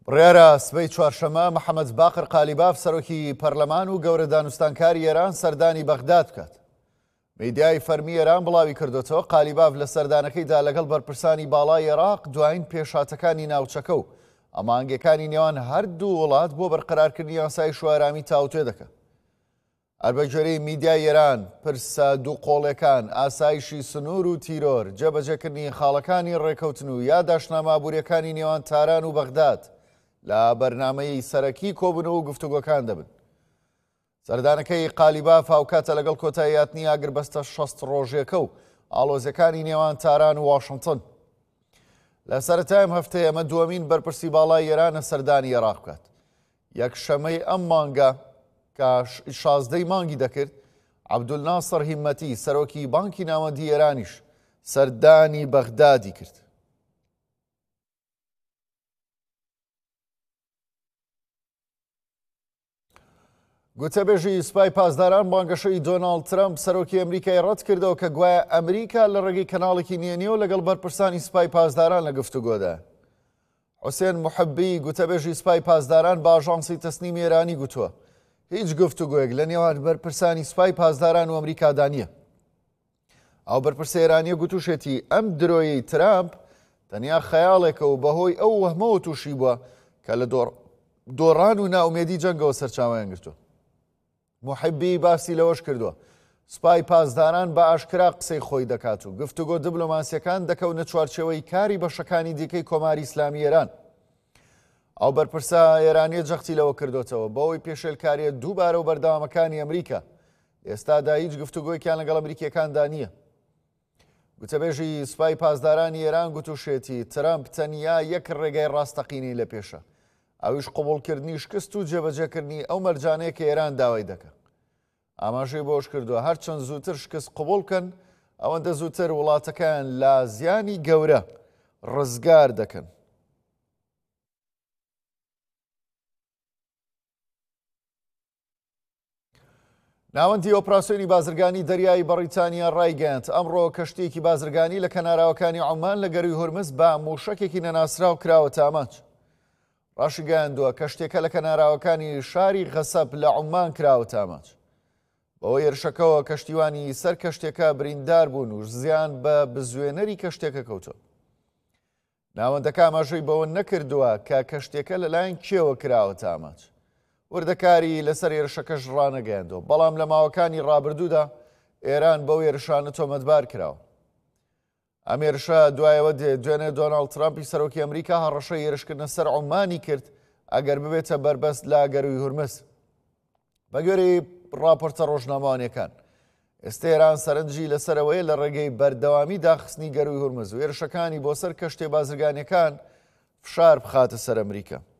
بڕیارە سبەی چوارشەمە محەممەد باقر قالیباف سەرۆکی پەرلەمان و گەورە دانوستانکاری ئێران سەردانی بەغداد بکات. میدیای فەرمی ئێران بڵاوی کردوتەوە قالیباف لە سەردانەکەیدا لەگەڵ بەرپرسانی باڵای عێراق دوایین پێشهاتەکانی ناوچەکە و ئامانگەکانی نێوان هەردوو وڵات بۆ بەرقەرارکردنی یاسای شوێرامی تاوتوێ دەکەن. هەربەجۆرەی میدیای ئێران پرسە دووقۆڵیەکان، ئاسایشی سنوور و تیرۆر، جێبەجێکردنی خاڵەکانی ڕێکەوتن و یا داشنامابووریەکانی نێوان تاران و بەغداد لە بەرنامەی سەرەکی کۆبوونەوە و گفتوگۆکان دەبن. سەردانەکەی قالیباف هاوکاتە لەگەڵ کۆتاییاتنی ئاگربەستە 60 ڕۆژێکە و ئاڵۆزیەکانی نێوان تاران و واشنگتن. لە سەرەتای ئەم هەفتەیە ئەمە دووەمین بەرپرسی باڵای ئێرانە سەردانی عێراق بکات. یەکشەمەی ئەم مانگە کە 16 مانگی دەکرد، عەبدولناسر هیممەتی سەرۆکی بانکی ناوەندی ئێرانیش سەردانی بەغدادی کرد. گوتەبێژی سوپای پاسداران بانگەشەی دۆناڵد ترەمپ سەرۆکی ئەمریکای ڕەت کردەوە کە گوایە ئەمریکا لە ڕێگەی کەناڵێکی نێنیەوە لەگەڵ بەرپرسانی سوپای پاسداران لە گفتوگۆدا. حوسێن موحەبی گوتەبێژی سوپای پاسداران بە ئاژانسی تەسنیمی ئێرانی گوتووە هیچ گفتوگۆیەک لە نێوان بەرپرسانی سوپای پاسداران و ئەمریکادا نییە. ئەو بەرپرسە ئێرانیە گوتوشێتی ئەم درۆیەی ترامپ تەنیا خەیاڵێکە و بەهۆی ئەو وەهمەوە تووشی بووە کە لە دۆڕان و ناومێدی جەنگەوە سەرچاویان گرتووە. موحەبی باسی لەوەش کردووە سوپای پاسداران بە ئاشکرا قسەی خۆی دەکات و گفتوگۆ دیبلۆماسیەکان دەکەونە چوارچێوەی کاری بەشەکانی دیکەی کۆماری ئیسلامی ئێران. ئەو بەرپرسە ئێرانیە جەختی لەوە کردوتەوە بەوەی پێشێلکاریە دووبارە و بەردەوامەکانی ئەمریکا ئێستادا هیچ گفتوگۆیەکیان لەگەڵ ئەمریکیەکاندا نییە. گوتەبێژی سوپای پاسدارانی ئێران گوتوشێتی ترامپ تەنیا یەک ڕێگای ڕاستەقینەی لە پێشە، ئەویش قبوڵکردنی شکست و جێبەجێکردنی ئەو مەرجانەیە کە ئێران داوای دەکە. ئاماژەی بۆش کردووە هەرچەند زووتر شکست قبوڵ بکەن ئەوەندە زووتر وڵاتەکان لە زیانی گەورە ڕزگار دەکەن. ناوەندی ئۆپراسیۆنی بازرگانی دەریایی بەریتانیا ڕایگەیاند ئەمڕۆ کەشتیەکی بازرگانی لە کەناراوەکانی عومان لە گەروی هورمز بە موشەکێکی نەناسراو کراوەتە ئامانج. ڕاشی گەیاندووە کەشتێکە لە کەناراوەکانی شاری غەسەب لە عومان کراوەتە ئامانج. بەوە ێرشەکەەوە کەشتیوانی سەر کەشتێکە بریندار بوون و زیان بە بزوێنەری کەشتێکە کەوتووە. ناوەندەکە ئاماژەی بەوە نەکردووە کە کەشتێکە لەلایەن کێوە کراوەتە ئامانج. وردەکاری لەسەر ێرشەکەش ڕانەگەیاندەوە، بەڵام لە ماوەکانی ڕابردوودا ئێران بەو ێرشانە تۆمەتبار کراوە. ئەم ێرشە دوایەوە دوێنێ دۆناڵد ترامپی سەرۆکی ئەمریکا هەڕەشەی ێرشکردنە سەر عومانی کرد ئەگەر ببێتە بەربەست لا گەروی هورمز. بە گوێرەی راپۆرتە ڕۆژنامەوانیەکان ئێستا ئێران سەرنجی لەسەرەوەی لە ڕێگەی بەردەوامی داخستنی گەروی هورمز و ێرشەکانی بۆ سەر کەشتێ بازرگانیەکان فشار بخاتە سەر ئەمریکا.